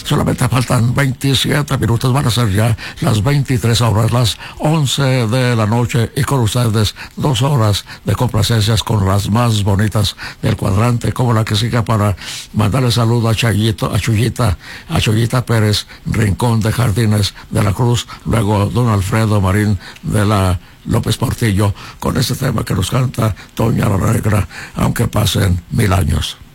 Solamente faltan 27 minutos, van a ser ya las 23 horas, las 11 de la noche, y con ustedes 2 horas de complacencias con las más bonitas del cuadrante, como la que siga, para mandarle saludo a Chuyita Pérez, Rincón de Jardines de la Cruz, luego don Alfredo Marín de la López Portillo, con este tema que nos canta Toña la Negra, aunque pasen 1000 años.